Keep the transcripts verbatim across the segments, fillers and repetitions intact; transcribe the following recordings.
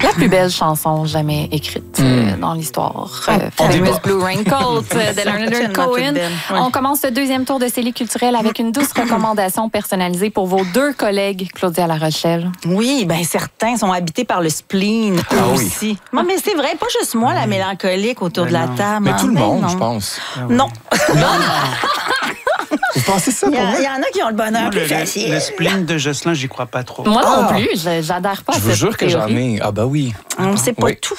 La plus belle chanson jamais écrite euh, dans l'histoire. Euh, Famous Blue Raincoat euh, de Leonard Cohen. Oui. On commence ce deuxième tour de Célie culturelle avec une douce recommandation personnalisée pour vos deux collègues, Claudia La Rochelle. Oui, bien certains sont habités par le spleen ah, aussi. Oui. Non, mais c'est vrai, pas juste moi, la mélancolique autour ben de la non. table. Mais tout le ben monde, non. je pense. Ah, oui. Non. Non. Vous pensez ça pour moi? Il y en a qui ont le bonheur moi, plus le, facile. Le spleen de Jocelyn, j'y crois pas trop. Moi ah. non plus, j'adhère pas je à cette vous jure que théorie. j'en ai. Ah bah oui. On ne sait pas oui. tout.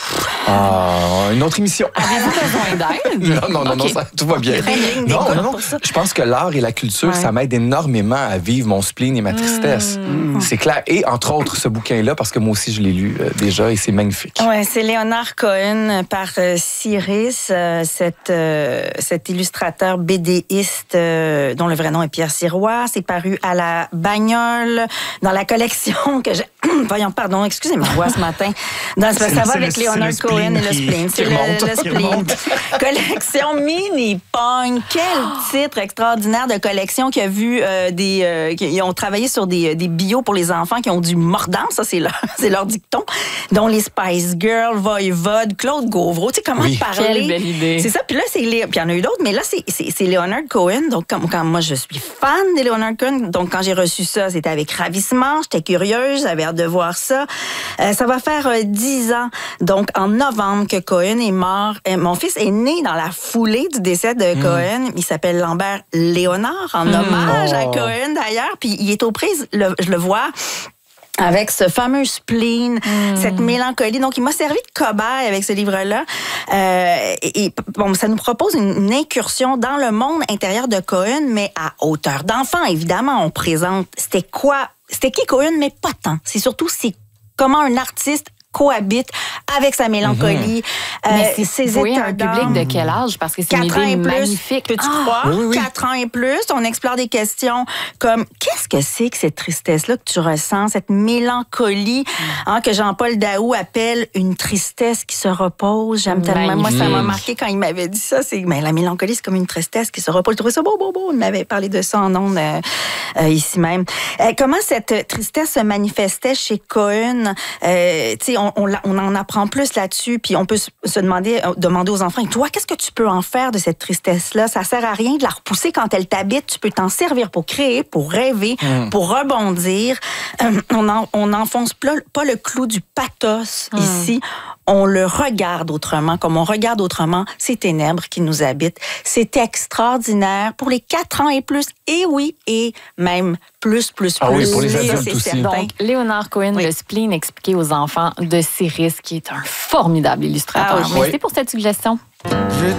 Ah, une autre émission. Avez-vous besoin d'aide? Non, non, non, okay. non ça, tout va bien. Non, non, non. Je pense que l'art et la culture, ouais. ça m'aide énormément à vivre mon spleen et ma tristesse. Mmh. C'est clair. Et entre autres, ce bouquin-là, parce que moi aussi, je l'ai lu euh, déjà et c'est magnifique. Oui, c'est Leonard Cohen par euh, Cyrus, euh, cet, euh, cet illustrateur bédéiste euh, dont le vrai nom est Pierre Sirois. C'est paru à la Bagnole dans la collection que j'ai... Voyons, pardon, excusez ma voix ce matin. Dans, ça va avec le, Leonard Cohen et le spleen. C'est le, le spleen. Collection Mini Punk. Quel titre extraordinaire de collection qui a vu euh, des... Euh, qui ont travaillé sur des, des bios pour les enfants qui ont du mordant. Ça, c'est leur, c'est leur dicton. Dont les Spice Girls, Voivode, Claude Gauvreau. Tu sais, comment oui. parler. Quelle belle idée. C'est ça. Puis là, c'est... Puis il y en a eu d'autres, mais là, c'est, c'est, c'est Leonard Cohen. Donc, quand, quand moi, je suis fan de Leonard Cohen, donc quand j'ai reçu ça, c'était avec ravissement. J'étais curieuse, j'avais hâte de voir ça. Euh, ça va faire euh, dix ans, donc en novembre, que Cohen est mort. Euh, mon fils est né dans la foulée du décès de mmh. Cohen. Il s'appelle Lambert Léonard, en mmh. hommage oh. à Cohen d'ailleurs. Puis il est aux prises, le, je le vois... avec ce fameux spleen, mmh. cette mélancolie. Donc, il m'a servi de cobaye avec ce livre-là. Euh, et, et bon, ça nous propose une, une incursion dans le monde intérieur de Cohen, mais à hauteur d'enfant, évidemment. On présente c'était quoi, c'était qui Cohen, mais pas tant. C'est surtout c'est comment un artiste cohabite avec sa mélancolie. Mmh. Euh, mais c'est ses oui, un public de quel âge? Parce que c'est une idée magnifique. Peux-tu ah, croire? Oui, oui. quatre ans et plus. On explore des questions comme qu'est-ce que c'est que cette tristesse-là que tu ressens, cette mélancolie mmh. hein, que Jean-Paul Daou appelle une tristesse qui se repose. J'aime magnifique. Tellement. Moi, ça m'a marqué quand il m'avait dit ça. C'est, ben, la mélancolie, c'est comme une tristesse qui se repose. Je trouvais ça beau, beau, beau. Il m'avait parlé de ça en ondes euh, euh, ici même. Euh, comment cette tristesse se manifestait chez Cohen? Euh, tu sais, On, on, on en apprend plus là-dessus, puis on peut se demander, demander aux enfants, toi, qu'est-ce que tu peux en faire de cette tristesse-là? Ça sert à rien de la repousser quand elle t'habite. Tu peux t'en servir pour créer, pour rêver, mmh. pour rebondir. Euh, on n'enfonce pas, pas le clou du pathos mmh. ici. On le regarde autrement, comme on regarde autrement ces ténèbres qui nous habitent. C'est extraordinaire pour les quatre ans et plus. Et oui, et même plus, plus, plus. Ah oui, pour les adultes c'est aussi. certain. Donc, Leonard Cohen, oui. le spleen expliqué aux enfants de Cyrus, qui est un formidable illustrateur. Ah oui. Merci oui. pour cette suggestion. Je